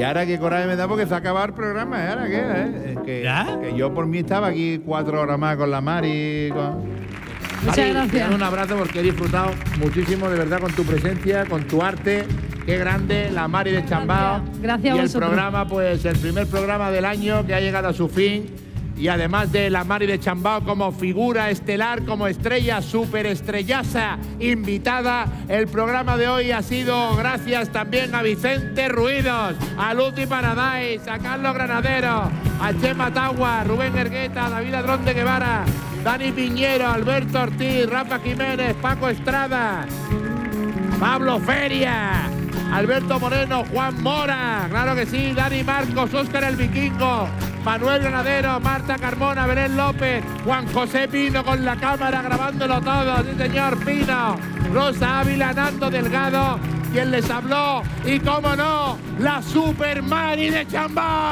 Y ahora qué coraje me da porque se ha acabado el programa. ¿Ahora qué? Que yo por mí estaba aquí 4 horas más con la Mari. Muchas gracias. Te doy un abrazo porque he disfrutado muchísimo, de verdad, con tu presencia, con tu arte. Qué grande, la Mari de Chambao. Gracias y a el vosotros. programa, pues el primer programa del año que ha llegado a su fin. Y además de la Mari de Chambao como figura estelar, como estrella superestrellaza invitada, el programa de hoy ha sido gracias también a Vicente Ruidos, a Luti Paradise, a Carlos Granadero, a Chema Tagua, Rubén Ergueta, David Ladrón de Guevara, Dani Piñero, Alberto Ortiz, Rafa Jiménez, Paco Estrada, Pablo Feria, Alberto Moreno, Juan Mora, claro que sí, Dani Marcos, Óscar el Vikingo, Manuel Granadero, Marta Carmona, Belén López, Juan José Pino con la cámara grabándolo todo, sí señor, Pino, Rosa Ávila, Nando Delgado, quien les habló, y cómo no, la Super Mari de Chambao.